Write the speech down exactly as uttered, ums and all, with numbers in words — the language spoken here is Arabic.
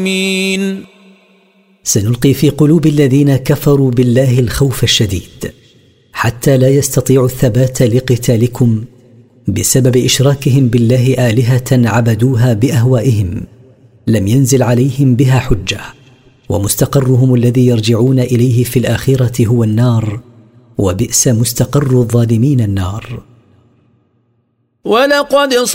سنلقي في قلوب الذين كفروا بالله الخوف الشديد حتى لا يستطيعوا الثبات لقتالكم بسبب إشراكهم بالله آلهة عبدوها بأهوائهم لم ينزل عليهم بها حجة، ومستقرهم الذي يرجعون إليه في الآخرة هو النار، وبئس مستقر الظالمين النار. ولقد